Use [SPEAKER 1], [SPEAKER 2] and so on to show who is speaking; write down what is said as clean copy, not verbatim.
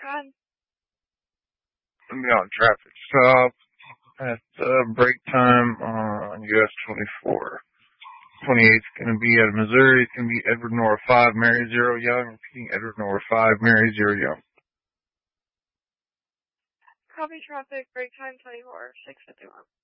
[SPEAKER 1] on.
[SPEAKER 2] I'm on traffic stop at break time on US 24. 28's going to be out of Missouri. It's going to be Edward Nora 5, Mary 0 Young. Repeating, Edward Nora 5, Mary 0 Young.
[SPEAKER 1] Copy traffic, break time 24, 6:51.